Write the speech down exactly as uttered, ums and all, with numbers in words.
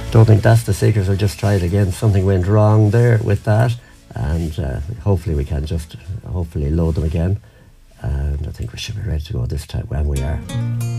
don't think that's the secret. We'll just try it again. Something went wrong there with that, and uh, hopefully we can just hopefully load them again. And I think we should be ready to go this time when we are.